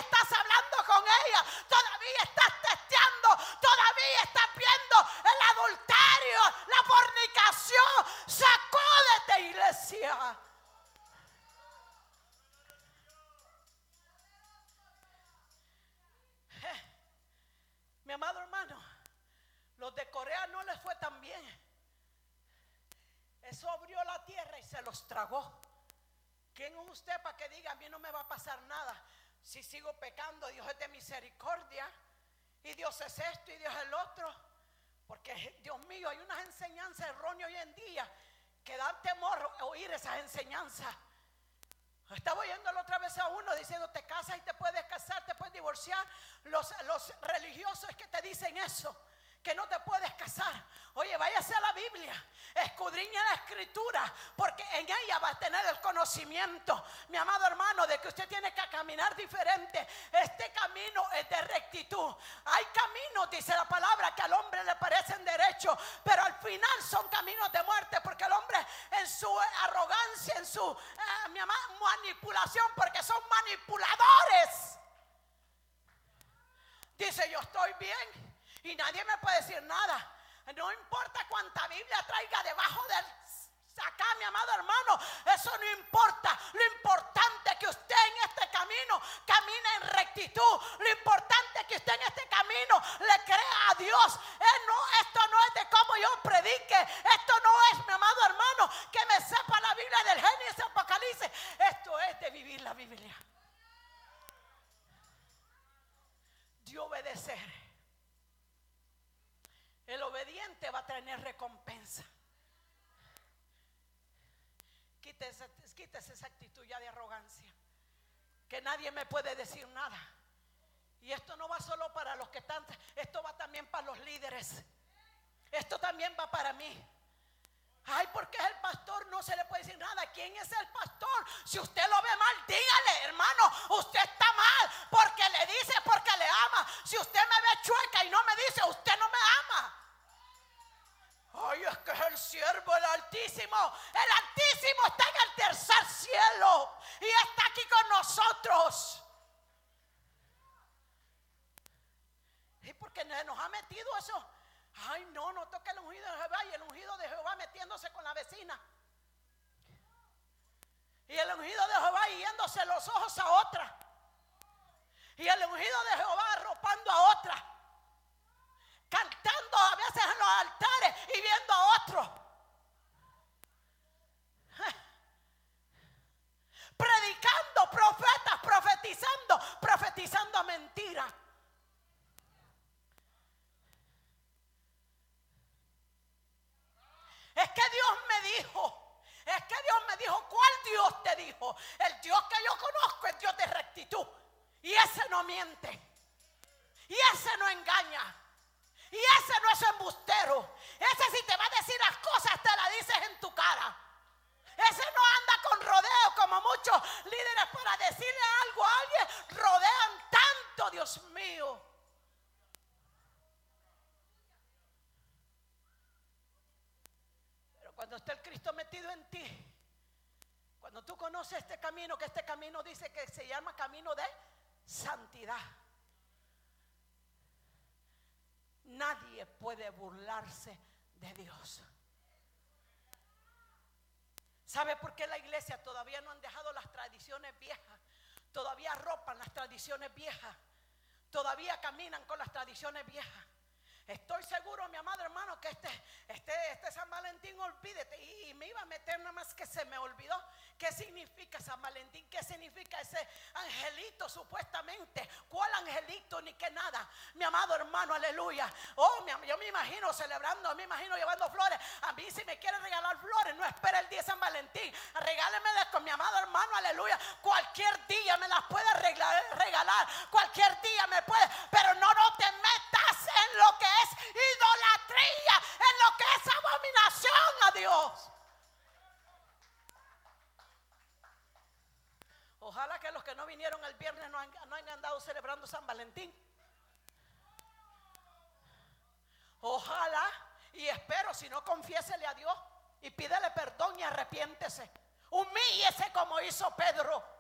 estás hablando con ella, todavía estás testeando, todavía estás viendo el adulterio, la fornicación. Sacúdete, iglesia. Mi amado hermano, los de Corea no les fue tan bien. Eso abrió la tierra y se los tragó. ¿Quién es usted para que diga a mí no me va a pasar nada? Si sigo pecando, Dios es de misericordia y Dios es esto y Dios es el otro. Porque Dios mío, hay unas enseñanzas erróneas hoy en día que dan temor oír esas enseñanzas. Estaba oyendo la otra vez a uno diciendo te casas y te puedes casar, te puedes divorciar. Los religiosos es que te dicen eso, que no te puedes casar. Oye, váyase a la Biblia, escudriña la escritura, porque en ella va a tener el conocimiento, mi amado hermano, de que usted tiene que caminar diferente. Este camino es de rectitud. Hay caminos, dice la palabra, que al hombre le parecen derechos, pero al final son caminos de muerte, porque el hombre en su arrogancia, en su manipulación, porque son manipuladores, dice yo estoy bien y nadie me puede decir nada. No importa cuánta Biblia traiga debajo del acá, mi amado hermano, eso no importa. Lo importante es que usted en este camino camine en rectitud. Lo importante es que usted en este camino le crea a Dios. Esto no es de cómo yo predique. Esto no es, mi amado hermano, que me sepa la Biblia del Génesis y Apocalipsis. Esto es de vivir la Biblia, de obedecer. El obediente va a tener recompensa. Quítese esa actitud ya de arrogancia, que nadie me puede decir nada. Y esto no va solo para los que están, esto va también para los líderes. Esto también va para mí. Ay, porque es el pastor, no se le puede decir nada. ¿Quién es el pastor? Si usted lo ve mal, dígale, hermano, usted está mal, porque le dice, porque le ama. Si usted me ve chueca y no me dice, usted no me ama. Ay, es que es el siervo del Altísimo. El Altísimo está en el tercer cielo y está aquí con nosotros. ¿Y por qué nos ha metido eso? Ay, no toque el ungido de Jehová, y el ungido de Jehová metiéndose con la vecina, y el ungido de Jehová yéndose los ojos a otra, y el ungido de Jehová arropando a otra, cantando a veces en los altares y viendo a otro, predicando, profetas profetizando mentiras. Es que Dios me dijo, ¿cuál Dios te dijo? El Dios que yo conozco es Dios de rectitud, y ese no miente, y ese no engaña, y ese no es embustero. Ese, si te va a decir las cosas, te las dices en tu cara. Ese no anda con rodeo como muchos líderes para decirle algo a alguien. Rodean tanto, Dios mío. Pero cuando está el Cristo metido en ti, cuando tú conoces este camino, que este camino dice que se llama camino de santidad, nadie puede burlarse de Dios. ¿Sabe por qué la iglesia todavía no han dejado las tradiciones viejas? Todavía arropan las tradiciones viejas, todavía caminan con las tradiciones viejas. Estoy seguro, mi amado hermano, que este San Valentín, olvídate. Y me iba a meter, nada más que se me olvidó. ¿Qué significa San Valentín? ¿Qué significa ese angelito supuestamente? ¿Cuál angelito? Ni que nada, mi amado hermano, aleluya. Yo me imagino celebrando, me imagino llevando flores. A mí, si me quiere regalar flores, no espere el día de San Valentín. Regálemelas con mi amado hermano, aleluya. Cualquier día me las puede regalar, cualquier día me puede, pero no te metas en lo que es idolatría, en lo que es abominación a Dios. Ojalá que los que no vinieron el viernes no hayan andado celebrando San Valentín. Ojalá, y espero, si no, confiésele a Dios y pídele perdón y arrepiéntese. Humíllese como hizo Pedro.